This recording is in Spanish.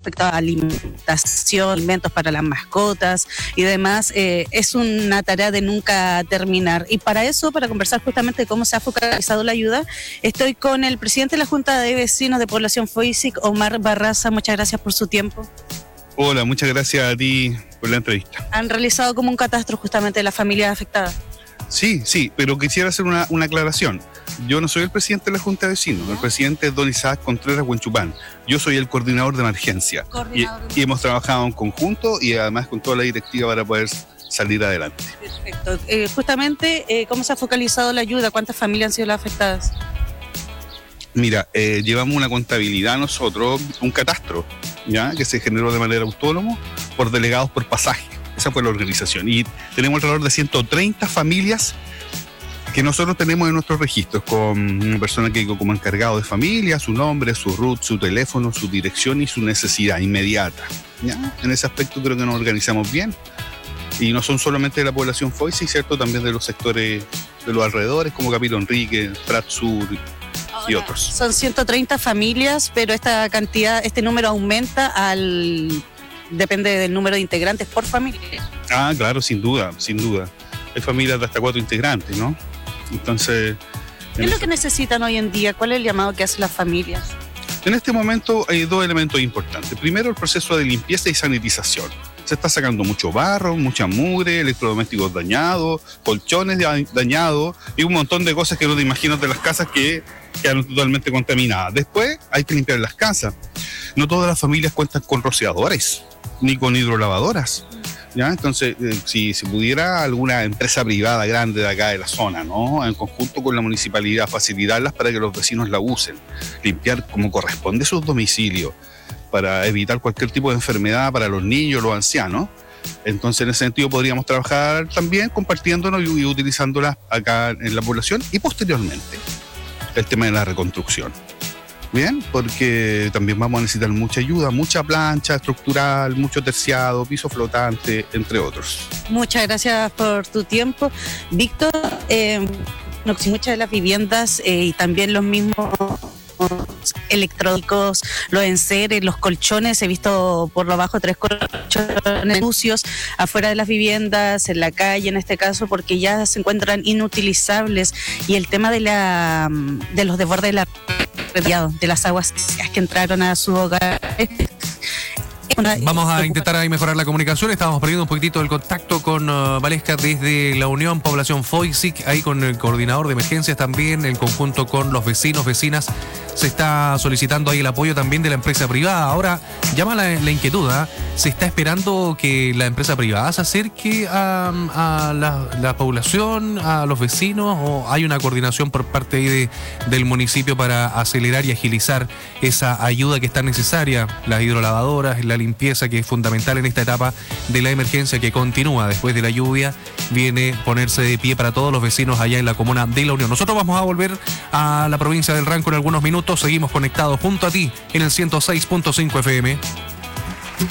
respecto a alimentación, alimentos para las mascotas y demás, es una tarea de nunca terminar. Y para eso, para conversar justamente de cómo se ha focalizado la ayuda, estoy con el presidente de la Junta de Vecinos de Población Foisic, Omar Barraza. Muchas gracias por su tiempo. Hola, muchas gracias a ti por la entrevista. ¿Han realizado como un catastro justamente de las familias afectadas? Sí, pero quisiera hacer una aclaración. Yo no soy el presidente de la Junta de Vecinos, el presidente es don Isaac Contreras Huenchupán. Yo soy el coordinador de emergencia. Y hemos trabajado en conjunto y además con toda la directiva para poder salir adelante. Perfecto. Justamente, ¿cómo se ha focalizado la ayuda? ¿Cuántas familias han sido las afectadas? Mira, llevamos una contabilidad nosotros, un catastro, ¿ya? Que se generó de manera autónoma por delegados por pasaje. Esa fue la organización. Y tenemos alrededor de 130 familias que nosotros tenemos en nuestros registros, con una persona que como encargado de familia, su nombre, su RUT, su teléfono, su dirección y su necesidad inmediata, ¿ya? En ese aspecto creo que nos organizamos bien. Y no son solamente de la población Foisic, ¿cierto? También de los sectores de los alrededores, como Capito Enrique, Prat Sur y otros. Son 130 familias, pero esta cantidad, este número aumenta depende del número de integrantes por familia. Ah, claro, sin duda. Hay familias de hasta 4 integrantes, ¿no? Entonces... ¿Qué es lo que necesitan hoy en día? ¿Cuál es el llamado que hacen las familias? En este momento hay 2 elementos importantes. Primero, el proceso de limpieza y sanitización. Se está sacando mucho barro, mucha mugre, electrodomésticos dañados, colchones dañados y un montón de cosas que no te imaginas de las casas que quedaron totalmente contaminadas. Después hay que limpiar las casas. No todas las familias cuentan con rociadores ni con hidrolavadoras, ¿ya? Entonces, si pudiera alguna empresa privada grande de acá de la zona, ¿no? En conjunto con la municipalidad, facilitarlas para que los vecinos la usen, limpiar como corresponde sus domicilios, para evitar cualquier tipo de enfermedad para los niños, los ancianos. Entonces, en ese sentido, podríamos trabajar también compartiéndonos y utilizándolas acá en la población y posteriormente el tema de la reconstrucción. Bien, porque también vamos a necesitar mucha ayuda, mucha plancha estructural, mucho terciado, piso flotante, entre otros. Muchas gracias por tu tiempo, Víctor. Muchas de las viviendas y también los mismos electrónicos, los enseres, los colchones, he visto por lo bajo 3 colchones sucios afuera de las viviendas, en la calle en este caso, porque ya se encuentran inutilizables, y el tema de los desbordes de las aguas que entraron a su hogar. Vamos a intentar ahí mejorar la comunicación. Estábamos perdiendo un poquitito el contacto con Valesca desde la Unión Población Foisic, ahí con el coordinador de emergencias también, en conjunto con los vecinos, vecinas. Se está solicitando ahí el apoyo también de la empresa privada. Ahora llama la inquietud, ¿eh? ¿Se está esperando que la empresa privada se acerque a la población, a los vecinos, o hay una coordinación por parte ahí del municipio para acelerar y agilizar esa ayuda que está necesaria? Las hidrolavadoras, la limpieza, que es fundamental en esta etapa de la emergencia que continúa después de la lluvia, viene ponerse de pie para todos los vecinos allá en la comuna de La Unión. Nosotros vamos a volver a la provincia del Ranco en algunos minutos. Seguimos conectados junto a ti en el 106.5 FM.